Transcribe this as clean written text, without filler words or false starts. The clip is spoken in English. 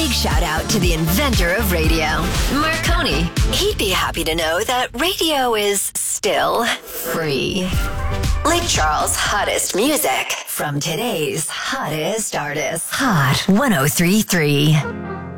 big shout out to the inventor of radio, Marconi. He'd be happy to know that radio is still free. Lake Charles' hottest music from today's hottest artists. Hot 103.3.